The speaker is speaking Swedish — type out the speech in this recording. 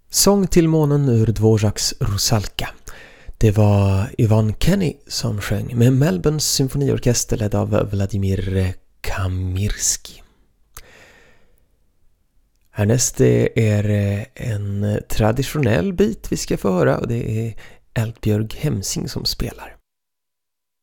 Sång till månen ur Dvořáks Rusalka. Det var Yvonne Kenny som sjöng med Melbournes symfoniorkester ledd av Vladimir Kamirski. Härnäst är en traditionell bit vi ska få höra och det är Eldbjörg Hemsing som spelar.